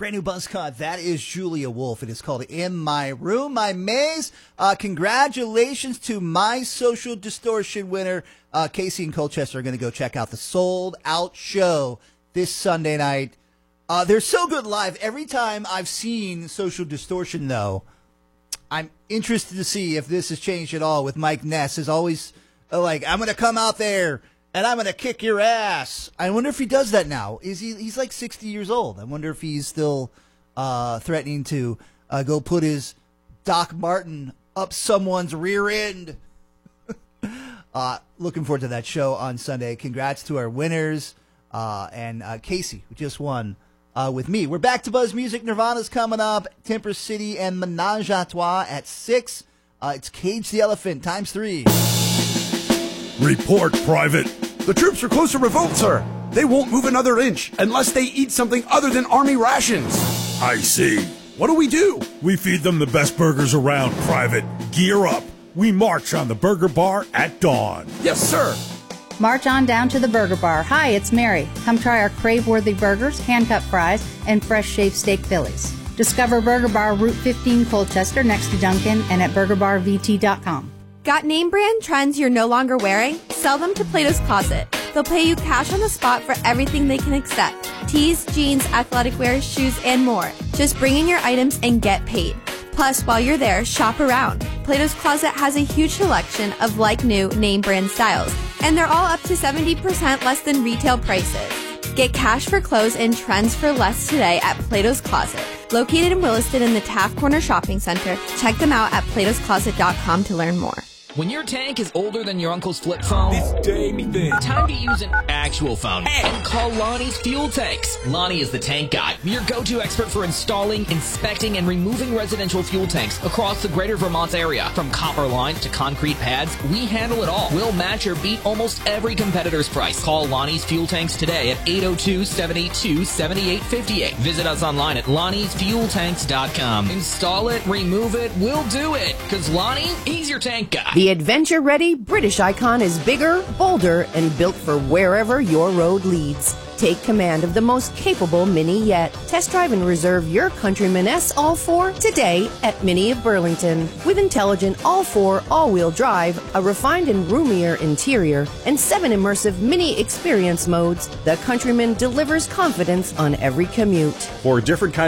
Brand new Buzzcut. That is Julia Wolf. It is called In My Room. My Maze. Congratulations to my Social Distortion winner. Casey and Colchester are going to go check out the sold out show this Sunday night. They're so good live. Every time I've seen Social Distortion, though, I'm interested to see if this has changed at all with Mike Ness. Is always like, I'm going to come out there and I'm going to kick your ass. I wonder if he does that now. He's like 60 years old. I wonder if he's still threatening to go put his Doc Martin up someone's rear end. Looking forward to that show on Sunday. Congrats to our winners and Casey, who just won with me. We're back to Buzz Music. Nirvana's coming up. Temper City and Menage a Trois at 6. It's Cage the Elephant ×3. Report, Private. The troops are close to revolt, sir. They won't move another inch unless they eat something other than army rations. I see. What do we do? We feed them the best burgers around, Private. Gear up. We march on the burger bar at dawn. Yes, sir. March on down to the Burger Bar. Hi, it's Mary. Come try our crave-worthy burgers, hand-cut fries, and fresh shaved steak Phillies. Discover Burger Bar Route 15 Colchester next to Duncan and at burgerbarvt.com. Got name brand trends you're no longer wearing? Sell them to Plato's Closet. They'll pay you cash on the spot for everything they can accept. Tees, jeans, athletic wear, shoes, and more. Just bring in your items and get paid. Plus, while you're there, shop around. Plato's Closet has a huge selection of like-new name brand styles, and they're all up to 70% less than retail prices. Get cash for clothes and trends for less today at Plato's Closet. Located in Williston in the Taft Corner Shopping Center, check them out at platoscloset.com to learn more. When your tank is older than your uncle's flip phone, time to use an actual phone and call Lonnie's Fuel Tanks. Lonnie is the tank guy, your go-to expert for installing, inspecting, and removing residential fuel tanks across the greater Vermont area. From copper lines to concrete pads, we handle it all. We'll match or beat almost every competitor's price. Call Lonnie's Fuel Tanks today at 802-782-7858. Visit us online at Lonnie'sFuelTanks.com. Install it, remove it, we'll do it. Because Lonnie, he's your tank guy. The adventure-ready British Icon is bigger, bolder, and built for wherever your road leads. Take command of the most capable Mini yet. Test drive and reserve your Countryman S All-4 today at Mini of Burlington. With intelligent All-4 all-wheel drive, a refined and roomier interior, and 7 immersive Mini experience modes, the Countryman delivers confidence on every commute. For a different kind